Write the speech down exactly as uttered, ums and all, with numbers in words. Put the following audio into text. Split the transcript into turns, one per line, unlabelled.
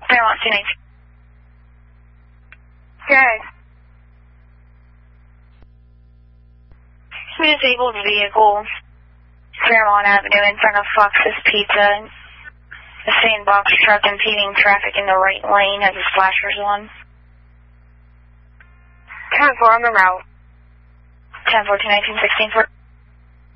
Fairmont two nineteen.
Okay.
Disabled vehicle, Fairmont Avenue in front of Fox's Pizza. A sandbox truck impeding traffic in the right lane has a flashers on.
ten four on the route.
ten four two nineteen sixteen four.